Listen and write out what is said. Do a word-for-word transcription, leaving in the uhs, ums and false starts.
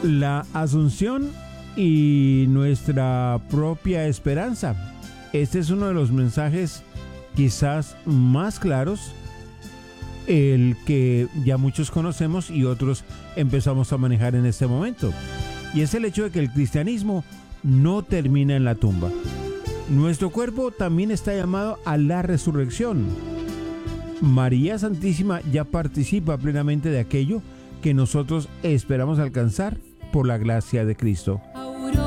La Asunción y nuestra propia esperanza. Este es uno de los mensajes quizás más claros, el que ya muchos conocemos y otros empezamos a manejar en este momento. Y es el hecho de que el cristianismo no termina en la tumba. Nuestro cuerpo también está llamado a la resurrección. María Santísima ya participa plenamente de aquello que nosotros esperamos alcanzar por la gracia de Cristo.